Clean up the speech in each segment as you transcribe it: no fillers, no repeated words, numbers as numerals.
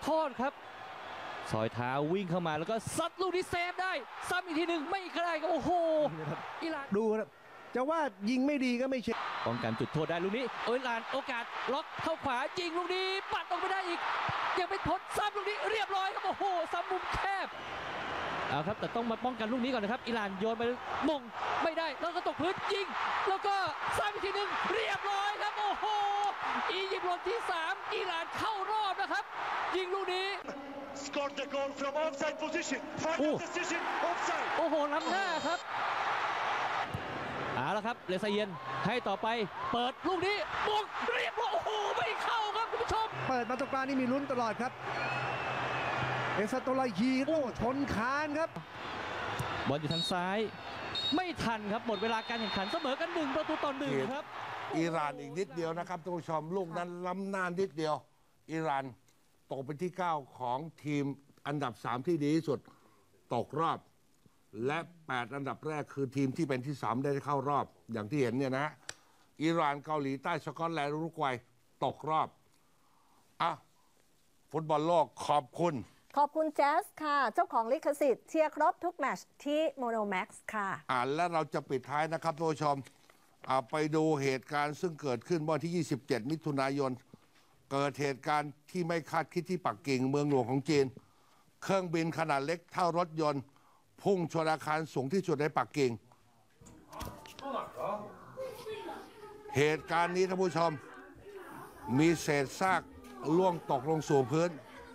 โทษครับซอยเท้าวิ่งเข้ามาแล้วก็ซัดลูกนี้เซฟได้ซ้ำอีกทีหนึ่งไม่ได้ครับโอ้โหอิหร่านดูครับจะว่ายิงไม่ดีก็ไม่ใช่ป้องกันจุดโทษได้ลูกนี้อิหร่านโอกาสล็อกเข้าขวายิงลูกนี้ปัดออกไปได้อีกยังไม่พ้นซ้ำลูกนี้เรียบร้อยครับโอ้โหซ้ำมุมแคบเอาครับแต่ต้องมาป้องกันลูกนี้ก่อนนะครับอิหร่านโยนไปมงไม่ได้แล้วก็ตกพื้นยิงแล้วก็ซ้ำอีกทีหนึ่งเรียบร้อยครับโอ้โหอียิปต์หล่นที่3อิหร่านเข้ารอบนะครับยิงลูกนี้ scored the goal from offside position final decision offside โอ้โหล้ำหน้าครับเอาละครับเลซาเยนให้ต่อไปเปิดลูกนี้มงเรียบร้อยโอ้โหไม่เข้าครับคุณผู้ชมเปิดมาตรงกลางนี่มีลุ้นตลอดครับเอสโตลายีโอ้ชนคานครับบอลอยู่ทางซ้ายไม่ทันครับหมดเวลาการแข่งขันเสมอกัน1-1ครับอิหร่านอีกนิดเดียวนะครับท่านผู้ชมลูกนั้นล้ำหน้านิดเดียวอิหร่านตกเป็นที่9ของทีมอันดับ3ที่ดีที่สุดตกรอบและ8อันดับแรกคือทีมที่เป็นที่3ได้เข้ารอบอย่างที่เห็นเนี่ยนะอิหร่านเกาหลีใต้สกอตแลนด์อุรุกวัยตกรอบอ่ะฟุตบอลโลกขอบคุณแจ๊สค่ะเจ้าของลิขสิทธิ์เชียร์ครบทุกแมตช์ที่โมโนแม็กซ์ค่ะและเราจะปิดท้ายนะครับท่านผู้ชมไปดูเหตุการณ์ซึ่งเกิดขึ้นวันที่27มิถุนายนเกิดเหตุการณ์ที่ไม่คาดคิดที่ปักกิ่งเมืองหลวงของจีนเครื่องบินขนาดเล็กเท่ารถยนต์พุ่งชนอาคารสูงที่สุดในปักกิ่งเหตุการณ์นี้ท่านผู้ชมมีเศษซากล่วงตกลงสู่พื้น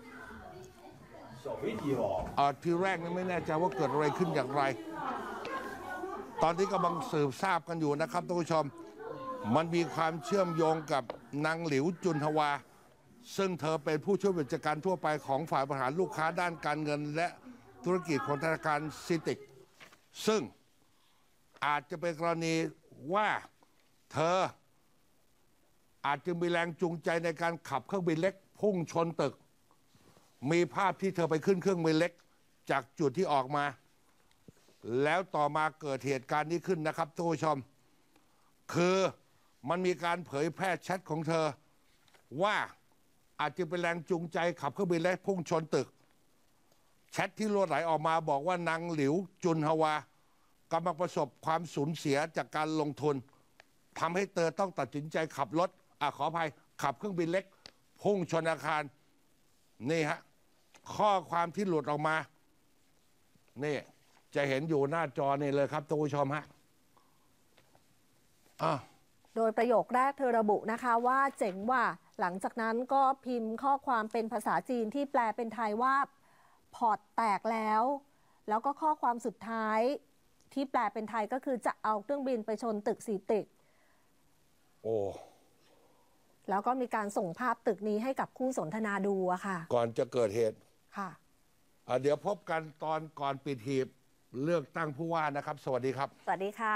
ทีแรกนี่ไม่แน่ใจว่าเกิดอะไรขึ้นอย่างไร ตอนนี้กำลังสืบทราบกันอยู่นะครับท่านผู้ชมมันมีความเชื่อมโยงกับนางหลิวจุนทวาซึ่งเธอเป็นผู้ช่วยผู้จัดการทั่วไปของฝ่ายบริหารลูกค้าด้านการเงินและธุรกิจของธนาคารซิติกซึ่งอาจจะเป็นกรณีว่าเธออาจจะมีแรงจูงใจในการขับเครื่องบินเล็กพุ่งชนตึกมีภาพที่เธอไปขึ้นเครื่องบินเล็กจากจุดที่ออกมาแล้วต่อมาเกิดเหตุการณ์นี้ขึ้นนะครับท่านผู้ชมคือมันมีการเผยแพร่แชทของเธอว่าอาจจะเป็นแรงจูงใจขับเครื่องบินเล็กพุ่งชนตึกแชทที่รั่วไหลออกมาบอกว่านางหลิวจุนฮวากำลังประสบความสูญเสียจากการลงทุนทำให้เธอต้องตัดสินใจขับรถขออภัยขับเครื่องบินเล็กพุ่งชนอาคารนี่ฮะข้อความที่หลุดออกมานี่จะเห็นอยู่หน้าจอนี่เลยครับท่านผู้ชมฮะโดยประโยคแรกเธอระบุนะคะว่าเจ๋งว่าหลังจากนั้นก็พิมพ์ข้อความเป็นภาษาจีนที่แปลเป็นไทยว่าพอร์ตแตกแล้วก็ข้อความสุดท้ายที่แปลเป็นไทยก็คือจะเอาเครื่องบินไปชนตึก4ตึกโอ้แล้วก็มีการส่งภาพตึกนี้ให้กับคู่สนทนาดูอะค่ะก่อนจะเกิดเหตุค่ะเดี๋ยวพบกันตอนก่อนปิดหีบเลือกตั้งผู้ว่านะครับสวัสดีครับสวัสดีค่ะ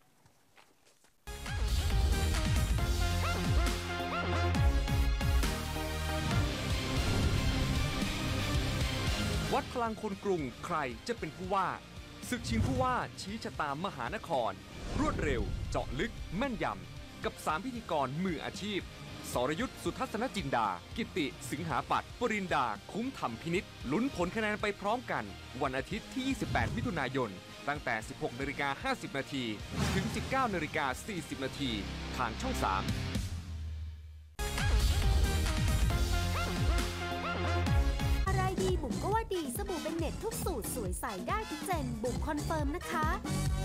วัดพลังคนกรุงใครจะเป็นผู้ว่าศึกชิงผู้ว่าชี้ชะตามหานครรวดเร็วเจาะลึกแม่นยำกับ3พิธีกรมืออาชีพสรยุทธสุทัศนจินดากิติสิงหาปัตย์ปรินดาคุ้มธรรมพินิจลุ้นผลคะแนนไปพร้อมกันวันอาทิตย์ที่28มิถุนายนตั้งแต่ 16:50 นถึง 19:40 นทางช่อง 3 บุ๋มก็ว่าดีสบู่เป็นเน็ตทุกสูตรสวยใสได้ทุกเจนบุ๋มคอนเฟิร์มนะคะ